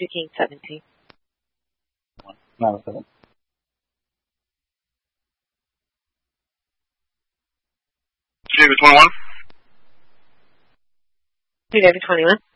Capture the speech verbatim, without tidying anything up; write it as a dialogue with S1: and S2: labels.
S1: two King seventeen.
S2: nine oh seven.
S3: David twenty-one.
S1: Two David twenty-one.